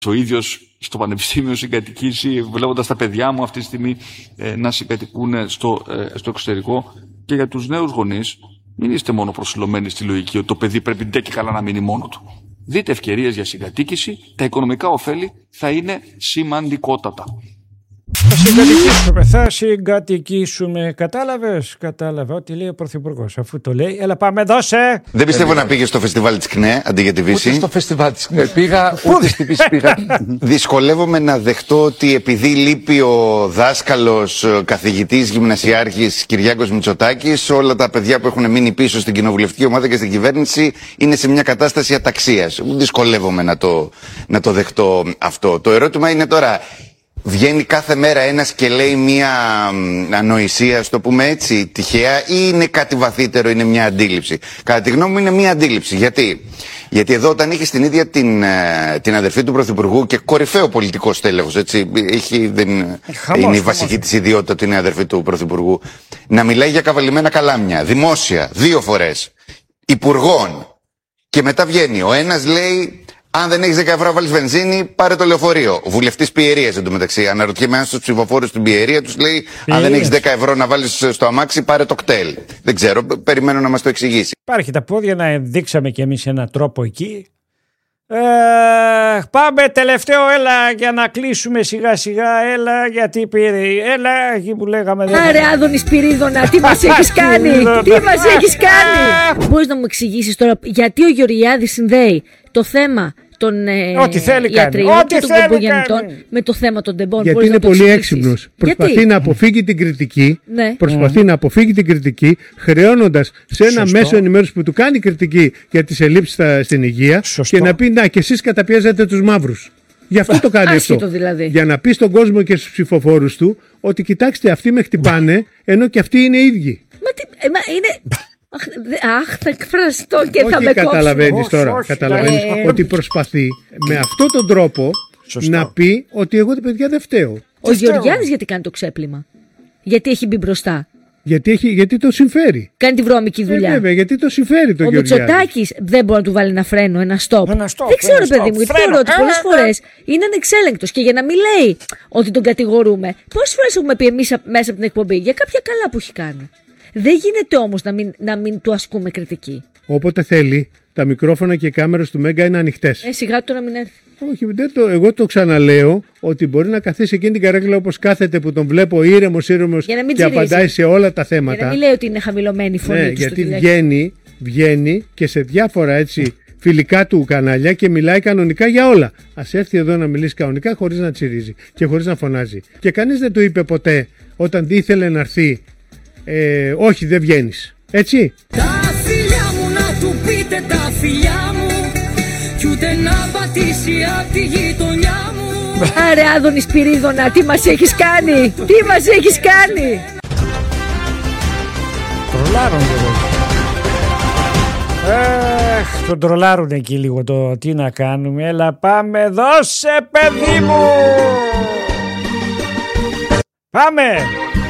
ο ίδιος στο πανεπιστήμιο συγκατοικήσει, βλέποντας τα παιδιά μου αυτή τη στιγμή να συγκατοικούν στο εξωτερικό. Και για τους νέους γονείς, μην είστε μόνο προσιλωμένοι στη λογική ότι το παιδί πρέπει ντε και καλά να μείνει μόνο του. Δείτε ευκαιρίες για συγκατοίκηση, τα οικονομικά ωφέλη θα είναι σημαντικότατα. Θα συγκατοικήσουμε. Κατάλαβε ό,τι λέει ο Πρωθυπουργός. Αφού το λέει, έλα πάμε δώσε. Δεν πιστεύω να πήγε στο φεστιβάλ της ΚΝΕ αντί για τη Βύση. Ούτε στο φεστιβάλ της ΚΝΕ πήγα, ούτε στη Βύση πήγα. Δυσκολεύομαι να δεχτώ ότι επειδή λείπει ο δάσκαλος, καθηγητής, γυμνασιάρχης Κυριάκος Μητσοτάκης, όλα τα παιδιά που έχουν μείνει πίσω στην κοινοβουλευτική ομάδα και στην κυβέρνηση είναι σε μια κατάσταση αταξίας. Δυσκολεύομαι να το δεχτώ αυτό. Το ερώτημα είναι τώρα. Βγαίνει κάθε μέρα ένας και λέει μια ανοησία, ας το πούμε έτσι, τυχαία, ή είναι κάτι βαθύτερο, είναι μια αντίληψη? Κατά τη γνώμη μου είναι μια αντίληψη. Γιατί εδώ όταν είχε την ίδια την αδερφή του Πρωθυπουργού και κορυφαίο πολιτικό στέλεχος, έτσι, είναι η βασική της ιδιότητα ότι είναι αδερφή του Πρωθυπουργού, να μιλάει για καβαλημένα καλάμια, δημόσια, 2 φορές, υπουργών, και μετά βγαίνει ο ένας λέει... Αν δεν έχεις 10 ευρώ να βάλεις βενζίνη, πάρε το λεωφορείο. Ο βουλευτής Πιερίας εντωμεταξύ. Αναρωτιέμαι αν στους ψηφοφόρους στην Πιερία τους λέει: αν δεν έχεις 10 ευρώ να βάλεις στο αμάξι, πάρε το κτέλ. Δεν ξέρω, περιμένω να μας το εξηγήσει. Υπάρχει τα πόδια να δείξαμε κι εμείς έναν τρόπο εκεί. Πάμε τελευταίο, έλα για να κλείσουμε σιγά σιγά. Έλα γιατί πήρε. Έλα εκεί που λέγαμε. Άρε Άδωνη Σπυρίδωνα, τι μας έχεις κάνει? Τι μας έχεις κάνει? Μπορείς να μου εξηγήσεις τώρα γιατί ο Γεωργιάδης συνδέει το θέμα των ιατρίων και των κομπογεννητών με το θέμα των τεμπών? Γιατί είναι πολύ έξυπνος. Προσπαθεί να αποφύγει την κριτική. Ναι. Προσπαθεί να αποφύγει την κριτική, χρεώνοντας σε ένα μέσο ενημέρωση που του κάνει κριτική για τις ελλείψεις στην υγεία. Σωστό. Και να πει: να, και εσείς καταπιέζετε τους μαύρους. Γι' αυτό το κάνει αυτό. Δηλαδή. Για να πει στον κόσμο και στους ψηφοφόρους του ότι κοιτάξτε, αυτοί με χτυπάνε, ενώ και αυτοί είναι ίδιοι. Είναι. Αχ, θα εκφραστώ και θα με καταλαβαίνεις τώρα. Καταλαβαίνεις ότι προσπαθεί με αυτόν τον τρόπο να πει ότι εγώ τα παιδιά δεν φταίω. Ο Γεωργιάδης γιατί κάνει το ξέπλυμα? Γιατί έχει μπει μπροστά? Γιατί το συμφέρει. Κάνει τη βρώμικη δουλειά. Βέβαια, γιατί το συμφέρει το Γεωργιάδη. Ο Μητσοτάκης δεν μπορεί να του βάλει ένα φρένο, ένα stop. Δεν ξέρω, παιδί μου, γιατί θεωρώ ότι πολλές φορές είναι ανεξέλεγκτος. Και για να μην λέει ότι τον κατηγορούμε, πόσες φορές έχουμε πει εμείς μέσα από την εκπομπή για κάποια καλά που έχει κάνει? Δεν γίνεται όμως να μην του ασκούμε κριτική. Όποτε θέλει, τα μικρόφωνα και οι κάμερες του Μέγκα είναι ανοιχτές. Σιγά του να μην έρθει. Όχι, εγώ το ξαναλέω ότι μπορεί να καθίσει εκείνη την καρέκλα όπως κάθεται που τον βλέπω ήρεμος και απαντάει σε όλα τα θέματα. Για να μην λέει ότι είναι χαμηλωμένη η φωνή του. Γιατί βγαίνει και σε διάφορα έτσι φιλικά του κανάλια και μιλάει κανονικά για όλα. Ας έρθει εδώ να μιλήσει κανονικά χωρίς να τσιρίζει και χωρίς να φωνάζει. Και κανείς δεν του είπε ποτέ όταν ήθελε να έρθει. Όχι, δεν βγαίνεις. Έτσι. Τα φιλιά μου να του πείτε τα φιλιά μου κι ούτε να πατήσει απ' τη γειτονιά μου. Άρε Άδωνη Σπυρίδωνα, τι μας έχεις κάνει? Τι μας έχεις κάνει? Τρολάρουν τον τρολάρουν εκεί λίγο το τι να κάνουμε. Έλα πάμε, δώσε παιδί μου. Πάμε.